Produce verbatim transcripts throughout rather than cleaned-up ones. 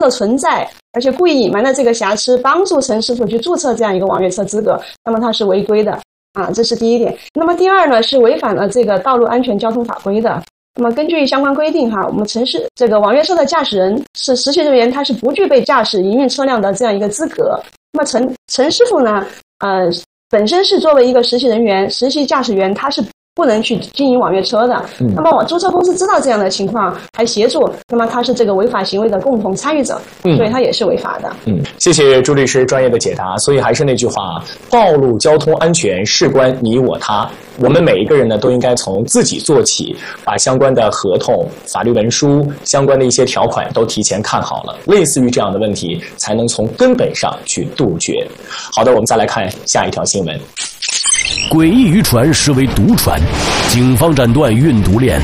存在，而且故意隐瞒了这个瑕疵，帮助陈师傅去注册这样一个网约车资格，那么它是违规的啊，这是第一点。那么第二呢，是违反了这个道路安全交通法规的。那么根据相关规定哈，我们城市这个网约车的驾驶人是实习人员，他是不具备驾驶营运车辆的这样一个资格。那么陈陈师傅呢，呃，本身是作为一个实习人员、实习驾驶员，他是不能去经营网约车的。嗯、那么我注册公司知道这样的情况还协助，那么他是这个违法行为的共同参与者，嗯、所以他也是违法的。 嗯，谢谢朱律师专业的解答。所以还是那句话，道路交通安全事关你我他，我们每一个人呢都应该从自己做起，把相关的合同、法律文书、相关的一些条款都提前看好了，类似于这样的问题才能从根本上去杜绝。好的，我们再来看下一条新闻。 诡异渔船实为毒船，警方斩断运毒链。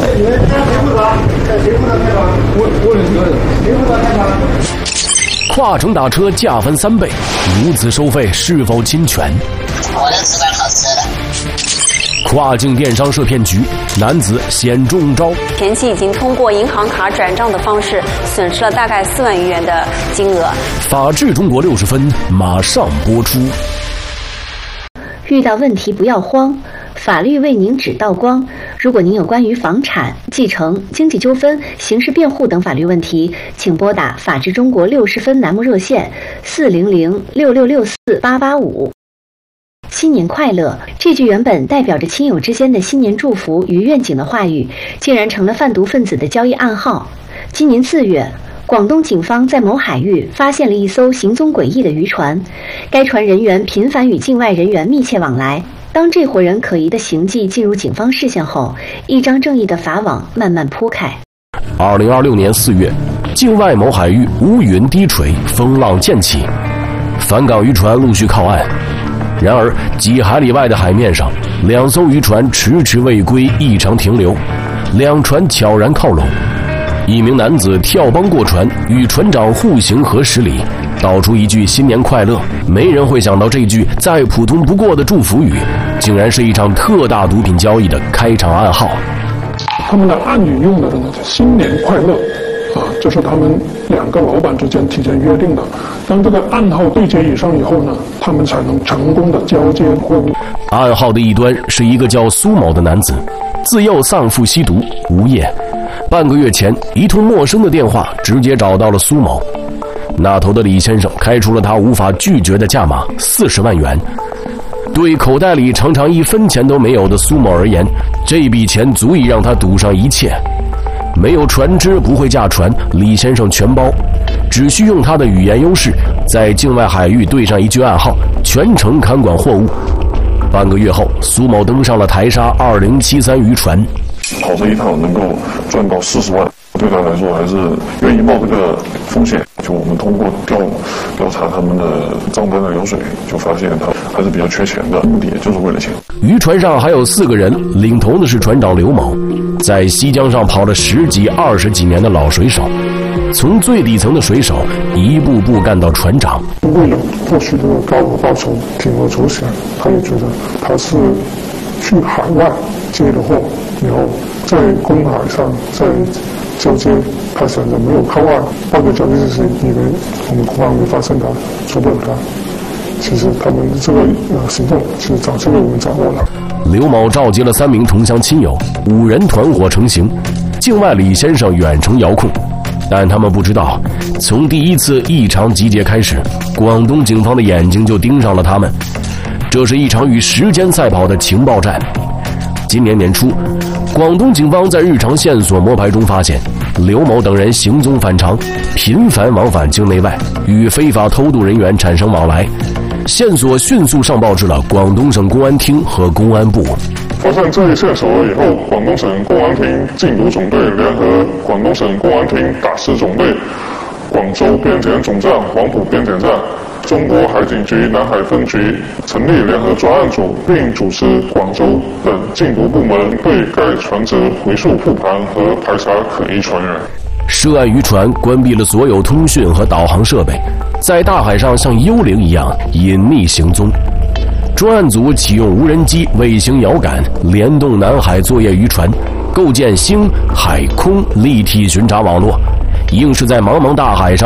跨城打车价分三倍，如此收费是否侵权？ 我的吃饭好吃的。 跨境电商涉骗局，男子险中招。 前期已经通过银行卡转账的方式，损失了大概四万余元的金额。 法治中国六十分马上播出。 遇到问题不要慌，法律为您指道光。如果您有关于房产、继承、经济纠纷、刑事辩护等法律问题，请拨打法治中国六十分栏目热线四零零六六六四八八五。新年快乐！这句原本代表着亲友之间的新年祝福与愿景的话语，竟然成了贩毒分子的交易暗号。今年四月，广东警方在某海域发现了一艘行踪诡异的渔船，该船人员频繁与境外人员密切往来。当这伙人可疑的行迹进入警方视线后，一张正义的法网慢慢铺开。 二零二六年四月，境外某海域乌云低垂，风浪渐起，返港渔船陆续靠岸。然而，几海里外的海面上，两艘渔船迟迟未归，异常停留，两船悄然靠拢。一名男子跳帮过船，与船长互行合十礼，道出一句新年快乐。没人会想到这句再普通不过的祝福语，竟然是一场特大毒品交易的开场暗号。 他们的暗语用的呢，新年快乐啊，就是他们两个老板之间提前约定的。当这个暗号对接以上以后呢，他们才能成功的交接货物。 暗号的一端是一个叫苏某的男子，自幼丧父吸毒，无业。半个月前，一通陌生的电话直接找到了苏某。那头的李先生开出了他无法拒绝的价码四十万元。对口袋里常常一分钱都没有的苏某而言，这笔钱足以让他赌上一切。没有船只不会驾船，李先生全包，只需用他的语言优势，在境外海域对上一句暗号，全程看管货物。半个月后，苏某登上了台沙二零七三渔船。 跑这一趟能够赚到四十万，对他来说还是愿意冒这个风险。就我们通过调调查他们的账单的流水，就发现他还是比较缺钱的，目的也就是为了钱。 渔船上还有四个人，领头的是船长刘某，在西江上跑了十几、二十几年的老水手，从最底层的水手一步步干到船长。 为了获取这个高额报酬，铤而走险，他也觉得他是去海外接的货，然后在公海上再交接，他想着没有靠岸，报给交接日期，以为我们公安会发现他，捉不了他。其实他们这个呃行动，其实早就被我们掌握了。 刘某召集了三名同乡亲友，五人团伙成型，境外李先生远程遥控。但他们不知道，从第一次异常集结开始，广东警方的眼睛就盯上了他们。这是一场与时间赛跑的情报战。今年年初，广东警方在日常线索摸排中发现，刘某等人行踪反常，频繁往返境内外，与非法偷渡人员产生往来。线索迅速上报至了广东省公安厅和公安部。 发现这一线索以后，广东省公安厅禁毒总队联合广东省公安厅打石总队、广州边检总站、黄埔边检站、中国海警局南海分局成立联合专案组，并主持广州等禁毒部门对该船只回溯复盘和排查可疑船员。 涉案渔船关闭了所有通讯和导航设备，在大海上像幽灵一样隐匿行踪。专案组启用无人机、卫星遥感，联动南海作业渔船，构建星、海、空立体巡查网络，硬是在茫茫大海上